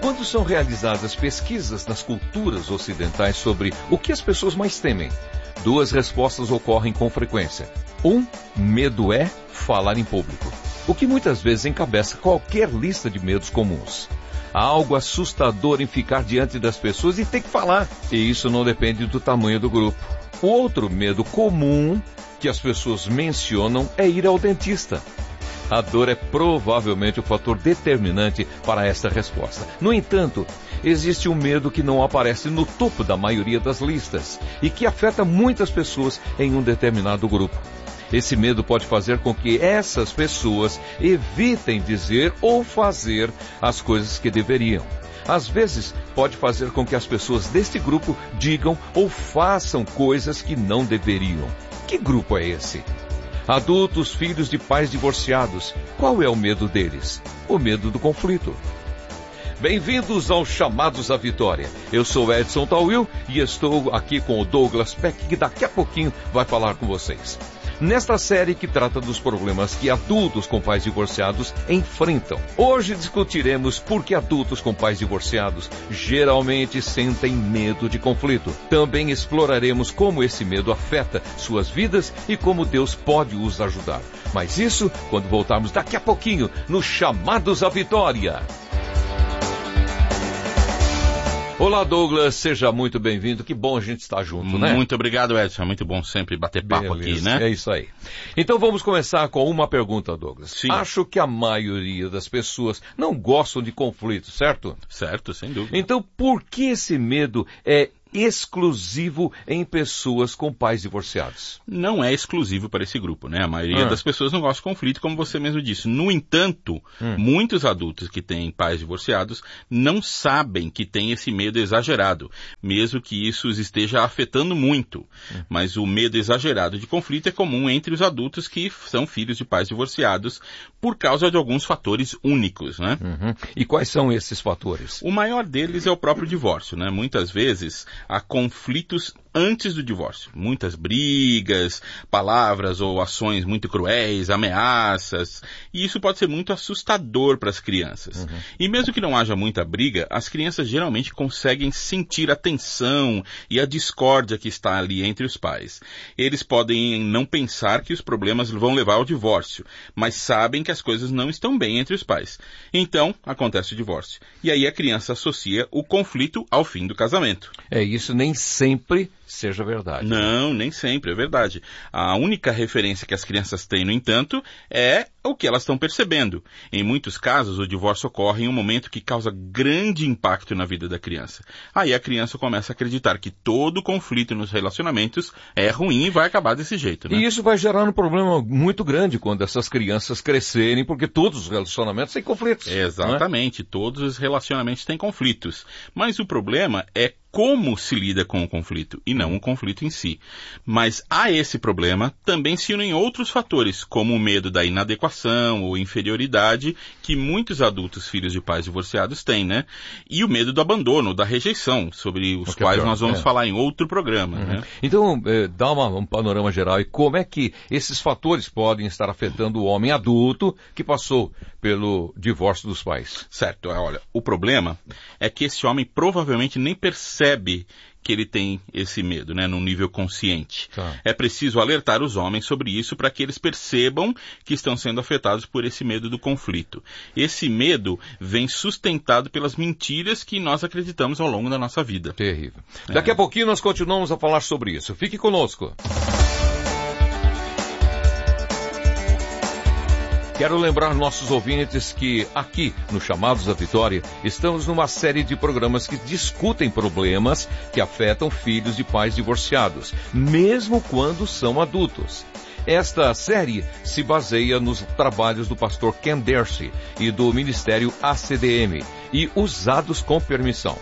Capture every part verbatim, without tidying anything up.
Quando são realizadas pesquisas nas culturas ocidentais sobre o que as pessoas mais temem, duas respostas ocorrem com frequência. Um, medo é falar em público, o que muitas vezes encabeça qualquer lista de medos comuns. Há algo assustador em ficar diante das pessoas e ter que falar, e isso não depende do tamanho do grupo. O outro medo comum que as pessoas mencionam é ir ao dentista. A dor é provavelmente o fator determinante para esta resposta. No entanto, existe um medo que não aparece no topo da maioria das listas e que afeta muitas pessoas em um determinado grupo. Esse medo pode fazer com que essas pessoas evitem dizer ou fazer as coisas que deveriam. Às vezes, pode fazer com que as pessoas deste grupo digam ou façam coisas que não deveriam. Que grupo é esse? Adultos, filhos de pais divorciados. Qual é o medo deles? O medo do conflito. Bem-vindos aos Chamados à Vitória. Eu sou Edson Tawil e estou aqui com o Douglas Peck, que daqui a pouquinho vai falar com vocês. Nesta série que trata dos problemas que adultos com pais divorciados enfrentam. Hoje discutiremos por que adultos com pais divorciados geralmente sentem medo de conflito. Também exploraremos como esse medo afeta suas vidas e como Deus pode os ajudar. Mas isso quando voltarmos daqui a pouquinho no Chamados à Vitória. Olá, Douglas, seja muito bem-vindo. Que bom a gente estar junto, né? Muito obrigado, Edson. É muito bom sempre bater papo Beleza. aqui, né? É isso aí. Então vamos começar com uma pergunta, Douglas. Sim. Acho que a maioria das pessoas não gostam de conflito, certo? Certo, sem dúvida. Então por que esse medo é exclusivo em pessoas com pais divorciados? Não é exclusivo para esse grupo, né? A maioria ah. das pessoas não gosta de conflito, como você mesmo disse. No entanto, hum. muitos adultos que têm pais divorciados não sabem que têm esse medo exagerado, mesmo que isso os esteja afetando muito. Hum. Mas o medo exagerado de conflito é comum entre os adultos que são filhos de pais divorciados por causa de alguns fatores únicos, né? Uhum. E quais são esses fatores? O maior deles é o próprio divórcio, né? Muitas vezes há conflitos antes do divórcio. Muitas brigas, palavras ou ações muito cruéis, ameaças. E isso pode ser muito assustador para as crianças. Uhum. E mesmo que não haja muita briga, as crianças geralmente conseguem sentir a tensão e a discórdia que está ali entre os pais. Eles podem não pensar que os problemas vão levar ao divórcio, mas sabem que as coisas não estão bem entre os pais. Então, acontece o divórcio. E aí a criança associa o conflito ao fim do casamento. É, isso nem sempre seja verdade. Não, né? nem sempre, é verdade. A única referência que as crianças têm, no entanto, é o que elas estão percebendo. Em muitos casos, o divórcio ocorre em um momento que causa grande impacto na vida da criança. Aí a criança começa a acreditar que todo conflito nos relacionamentos é ruim e vai acabar desse jeito, né? E isso vai gerar um problema muito grande quando essas crianças crescerem, porque todos os relacionamentos têm conflitos. Exatamente, todos os relacionamentos têm conflitos. Mas o problema é como se lida com o conflito, e não o conflito em si. Mas a esse problema também se unem outros fatores, como o medo da inadequação ou inferioridade, que muitos adultos filhos de pais divorciados têm, né? E o medo do abandono, da rejeição, sobre os quais é pior, nós vamos é. falar em outro programa, uhum. né? Então, eh, dá uma, um panorama geral, e como é que esses fatores podem estar afetando o homem adulto que passou pelo divórcio dos pais? Certo, olha, o problema é que esse homem provavelmente nem percebe percebe que ele tem esse medo, né, num nível consciente. Tá. É preciso alertar os homens sobre isso para que eles percebam que estão sendo afetados por esse medo do conflito. Esse medo vem sustentado pelas mentiras que nós acreditamos ao longo da nossa vida. Terrível. É. Daqui a pouquinho nós continuamos a falar sobre isso. Fique conosco. Quero lembrar nossos ouvintes que aqui, no Chamados à Vitória, estamos numa série de programas que discutem problemas que afetam filhos de pais divorciados, mesmo quando são adultos. Esta série se baseia nos trabalhos do pastor Ken Darcy e do Ministério A C D M e usados com permissão.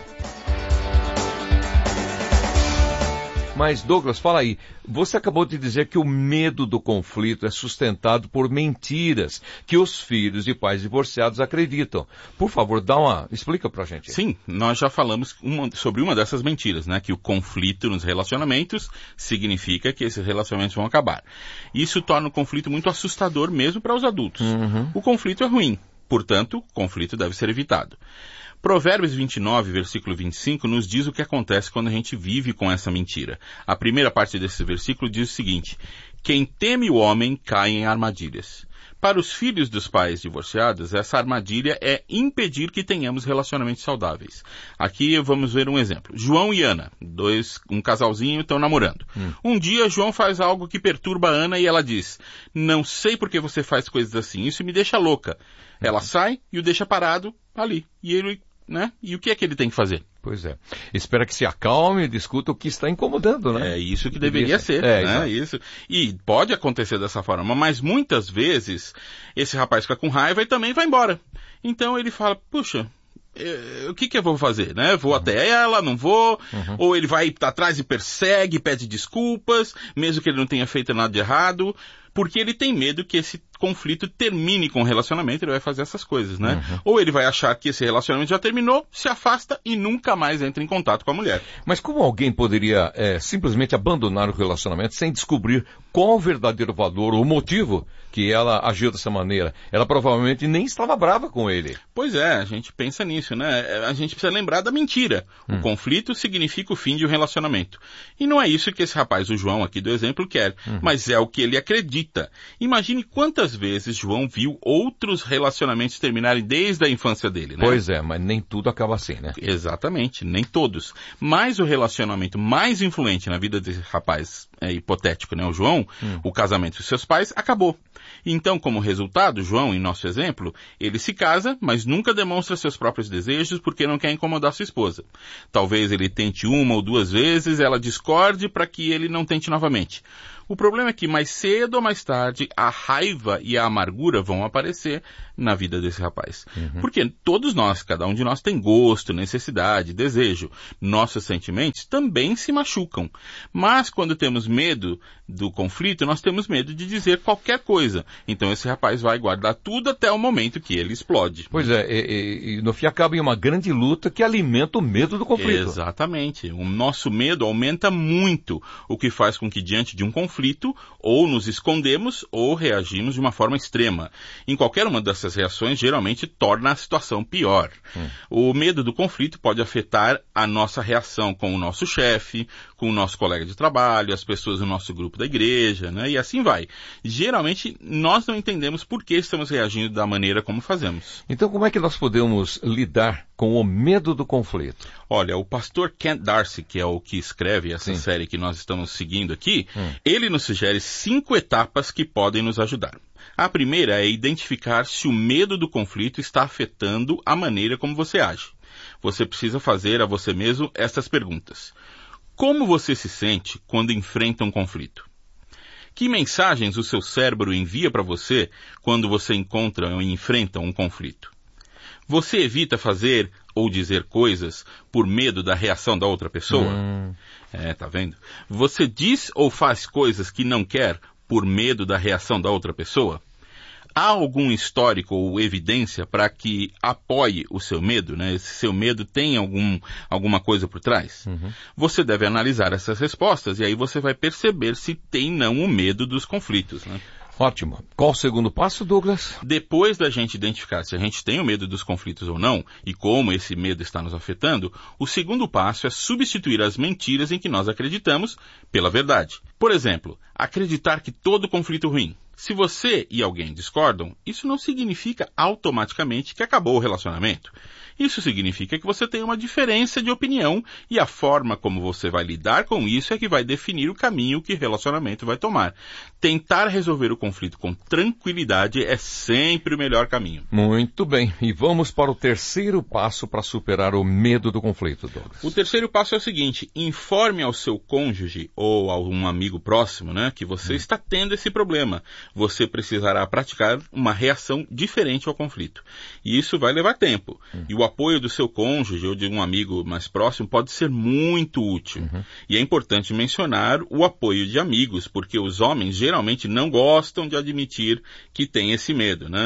Mas, Douglas, fala aí, você acabou de dizer que o medo do conflito é sustentado por mentiras que os filhos de pais divorciados acreditam. Por favor, dá uma... explica pra gente. Sim, nós já falamos uma, sobre uma dessas mentiras, né? Que o conflito nos relacionamentos significa que esses relacionamentos vão acabar. Isso torna o conflito muito assustador mesmo para os adultos. Uhum. O conflito é ruim. Portanto, o conflito deve ser evitado. Provérbios vinte e nove, versículo vinte e cinco, nos diz o que acontece quando a gente vive com essa mentira. A primeira parte desse versículo diz o seguinte: quem teme o homem cai em armadilhas. Para os filhos dos pais divorciados, essa armadilha é impedir que tenhamos relacionamentos saudáveis. Aqui vamos ver um exemplo. João e Ana, dois, um casalzinho, estão namorando. Hum. Um dia, João faz algo que perturba a Ana e ela diz: não sei por que você faz coisas assim, isso me deixa louca. Hum. Ela sai e o deixa parado ali. E ele, né? E o que é que ele tem que fazer? Pois é. Espera que se acalme e discuta o que está incomodando, né? É isso que deveria ser, é, né? Isso. E pode acontecer dessa forma, mas muitas vezes esse rapaz fica com raiva e também vai embora. Então ele fala, puxa, o que que eu vou fazer, né? Vou uhum. até ela, não vou, uhum. ou ele vai atrás e persegue, pede desculpas, mesmo que ele não tenha feito nada de errado, porque ele tem medo que esse conflito termine com o relacionamento, ele vai fazer essas coisas, né? Uhum. Ou ele vai achar que esse relacionamento já terminou, se afasta e nunca mais entra em contato com a mulher. Mas como alguém poderia é, simplesmente abandonar o relacionamento sem descobrir qual o verdadeiro valor ou motivo que ela agiu dessa maneira? Ela provavelmente nem estava brava com ele. Pois é, a gente pensa nisso, né? A gente precisa lembrar da mentira. Hum. O conflito significa o fim de um relacionamento. E não é isso que esse rapaz, o João aqui do exemplo, quer, hum. mas é o que ele acredita. Imagine quantas vezes João viu outros relacionamentos terminarem desde a infância dele, né? Pois é, mas nem tudo acaba assim, né? Exatamente, nem todos. Mas o relacionamento mais influente na vida desse rapaz é, hipotético, né, o João, hum. o casamento de seus pais, acabou. Então, como resultado, João, em nosso exemplo, ele se casa, mas nunca demonstra seus próprios desejos porque não quer incomodar sua esposa. Talvez ele tente uma ou duas vezes, ela discorde para que ele não tente novamente. O problema é que mais cedo ou mais tarde a raiva e a amargura vão aparecer na vida desse rapaz. Uhum. Porque todos nós, cada um de nós tem gosto, necessidade, desejo. Nossos sentimentos também se machucam. Mas quando temos medo do conflito, nós temos medo de dizer qualquer coisa. Então esse rapaz vai guardar tudo até o momento que ele explode. Pois é, e, e no fim acaba em uma grande luta que alimenta o medo do conflito. Exatamente. O nosso medo aumenta muito, o que faz com que diante de um conflito ou nos escondemos ou reagimos de uma forma extrema. Em qualquer uma dessas reações, geralmente torna a situação pior. Hum. O medo do conflito pode afetar a nossa reação com o nosso chefe, com o nosso colega de trabalho, as pessoas do nosso grupo da igreja, né? E assim vai. Geralmente, nós não entendemos por que estamos reagindo da maneira como fazemos. Então, como é que nós podemos lidar com o medo do conflito? Olha, o pastor Kent Darcy, que é o que escreve essa Sim. série que nós estamos seguindo aqui, hum. ele nos sugere cinco etapas que podem nos ajudar. A primeira é identificar se o medo do conflito está afetando a maneira como você age. Você precisa fazer a você mesmo estas perguntas. Como você se sente quando enfrenta um conflito? Que mensagens o seu cérebro envia para você quando você encontra ou enfrenta um conflito? Você evita fazer ou dizer coisas por medo da reação da outra pessoa? Hum. É, tá vendo? Você diz ou faz coisas que não quer por medo da reação da outra pessoa? Há algum histórico ou evidência para que apoie o seu medo, né? Esse seu medo tem algum, alguma coisa por trás? Uhum. Você deve analisar essas respostas e aí você vai perceber se tem não o medo dos conflitos, né? Ótimo. Qual o segundo passo, Douglas? Depois da gente identificar se a gente tem o medo dos conflitos ou não, e como esse medo está nos afetando, o segundo passo é substituir as mentiras em que nós acreditamos pela verdade. Por exemplo, acreditar que todo conflito é ruim. Se você e alguém discordam, isso não significa automaticamente que acabou o relacionamento. Isso significa que você tem uma diferença de opinião e a forma como você vai lidar com isso é que vai definir o caminho que o relacionamento vai tomar. Tentar resolver o conflito com tranquilidade é sempre o melhor caminho. Muito bem. E vamos para o terceiro passo para superar o medo do conflito, Douglas. O terceiro passo é o seguinte: informe ao seu cônjuge ou a um amigo próximo, né, que você hum. está tendo esse problema. Você precisará praticar uma reação diferente ao conflito. E isso vai levar tempo. Hum. E o apoio do seu cônjuge ou de um amigo mais próximo pode ser muito útil. Uhum. E é importante mencionar o apoio de amigos, porque os homens geralmente não gostam de admitir que têm esse medo, né?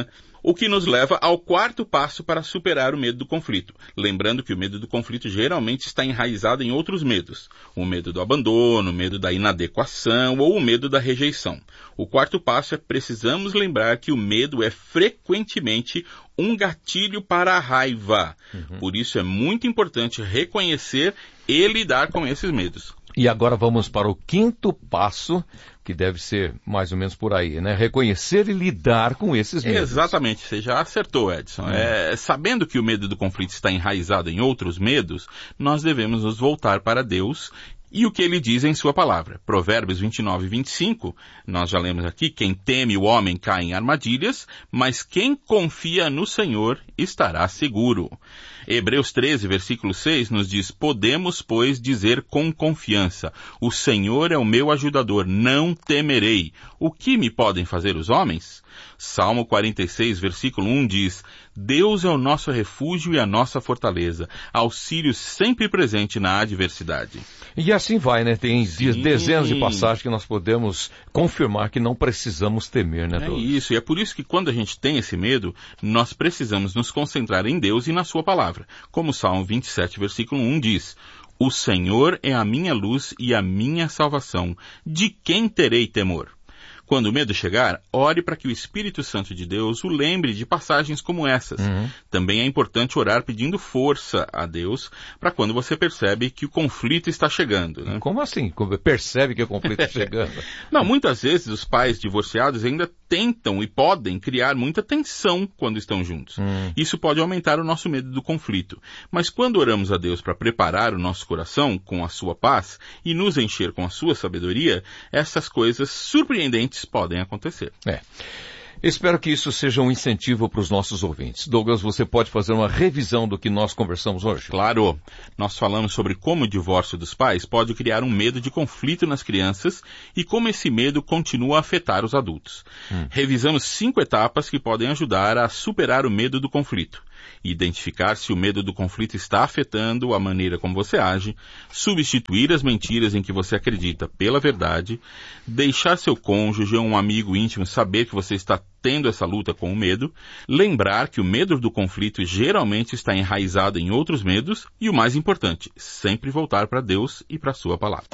O que nos leva ao quarto passo para superar o medo do conflito. Lembrando que o medo do conflito geralmente está enraizado em outros medos. O medo do abandono, o medo da inadequação ou o medo da rejeição. O quarto passo é precisamos lembrar que o medo é frequentemente um gatilho para a raiva. Uhum. Por isso é muito importante reconhecer e lidar com esses medos. E agora vamos para o quinto passo, que deve ser mais ou menos por aí, né? Reconhecer e lidar com esses medos. Exatamente, você já acertou, Edson. Hum. É, sabendo que o medo do conflito está enraizado em outros medos, nós devemos nos voltar para Deus e o que ele diz em sua palavra. Provérbios vinte e nove, vinte e cinco, nós já lemos aqui, quem teme o homem cai em armadilhas, mas quem confia no Senhor estará seguro. Hebreus treze, versículo seis, nos diz, podemos, pois, dizer com confiança, o Senhor é o meu ajudador, não temerei. O que me podem fazer os homens? Salmo quarenta e seis, versículo um diz, Deus é o nosso refúgio e a nossa fortaleza, auxílio sempre presente na adversidade. E assim vai, né? Tem Sim. dezenas de passagens que nós podemos confirmar que não precisamos temer, né, Douglas? É isso, e é por isso que quando a gente tem esse medo, nós precisamos nos concentrar em Deus e na sua palavra. Como o Salmo vinte e sete, versículo um diz, o Senhor é a minha luz e a minha salvação. De quem terei temor? Quando o medo chegar, ore para que o Espírito Santo de Deus o lembre de passagens como essas. Uhum. Também é importante orar pedindo força a Deus para quando você percebe que o conflito está chegando. Né? Como assim? Como percebe que o conflito está chegando? Não, muitas vezes os pais divorciados ainda tentam e podem criar muita tensão quando estão juntos. Uhum. Isso pode aumentar o nosso medo do conflito. Mas quando oramos a Deus para preparar o nosso coração com a sua paz e nos encher com a sua sabedoria, essas coisas surpreendentes podem acontecer. É. Espero que isso seja um incentivo para os nossos ouvintes. Douglas, você pode fazer uma revisão do que nós conversamos hoje? Claro. Nós falamos sobre como o divórcio dos pais pode criar um medo de conflito nas crianças e como esse medo continua a afetar os adultos. Hum. Revisamos cinco etapas que podem ajudar a superar o medo do conflito. Identificar se o medo do conflito está afetando a maneira como você age, substituir as mentiras em que você acredita pela verdade, deixar seu cônjuge ou um amigo íntimo saber que você está tendo essa luta com o medo, lembrar que o medo do conflito geralmente está enraizado em outros medos e, o mais importante, sempre voltar para Deus e para a sua palavra.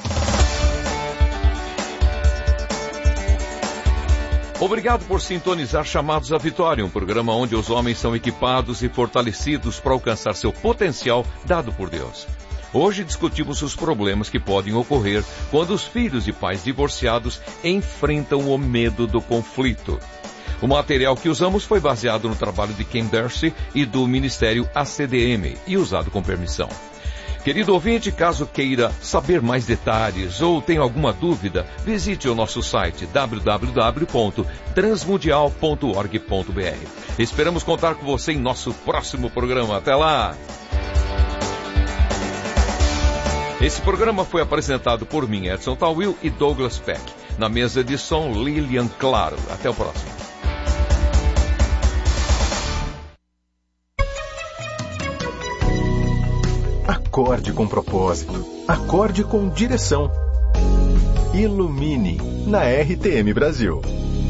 Obrigado por sintonizar Chamados à Vitória, um programa onde os homens são equipados e fortalecidos para alcançar seu potencial dado por Deus. Hoje discutimos os problemas que podem ocorrer quando os filhos de pais divorciados enfrentam o medo do conflito. O material que usamos foi baseado no trabalho de Ken Darcy e do Ministério A C D M e usado com permissão. Querido ouvinte, caso queira saber mais detalhes ou tenha alguma dúvida, visite o nosso site w w w ponto transmundial ponto org ponto b r. Esperamos contar com você em nosso próximo programa. Até lá! Esse programa foi apresentado por mim, Edson Tawil e Douglas Peck. Na mesa de som, Lilian Claro. Até o próximo. Acorde com propósito. Acorde com direção. Ilumine na R T M Brasil.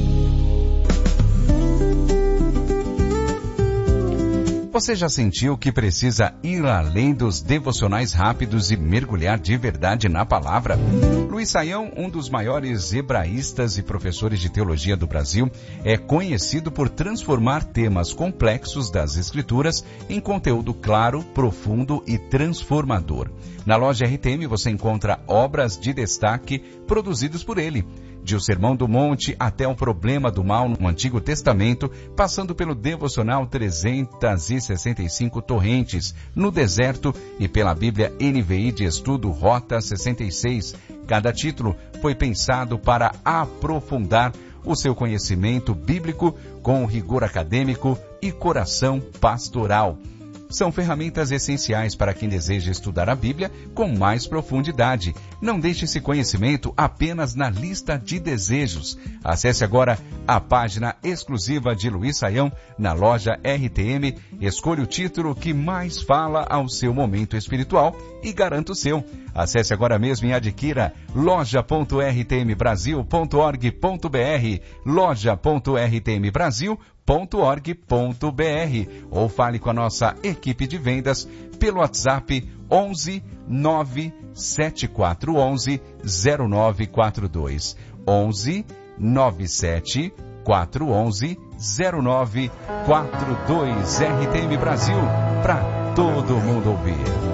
Você já sentiu que precisa ir além dos devocionais rápidos e mergulhar de verdade na palavra? Luiz Saião, um dos maiores hebraístas e professores de teologia do Brasil, é conhecido por transformar temas complexos das Escrituras em conteúdo claro, profundo e transformador. Na loja R T M você encontra obras de destaque produzidas por ele. De O Sermão do Monte até o Problema do Mal no Antigo Testamento, passando pelo devocional trezentas e sessenta e cinco Torrentes no Deserto e pela Bíblia N V I de Estudo Rota sessenta e seis. Cada título foi pensado para aprofundar o seu conhecimento bíblico com rigor acadêmico e coração pastoral. São ferramentas essenciais para quem deseja estudar a Bíblia com mais profundidade. Não deixe esse conhecimento apenas na lista de desejos. Acesse agora a página exclusiva de Luiz Saião na loja R T M, escolha o título que mais fala ao seu momento espiritual e garanta o seu. Acesse agora mesmo e adquira loja ponto r t m brasil ponto org ponto b r, loja ponto r t m brasil ponto org ponto br ou fale com a nossa equipe de vendas pelo WhatsApp onze nove sete quatro onze zero nove quatro dois. onze nove sete quatro onze zero nove quatro dois. R T M Brasil, para todo mundo ouvir.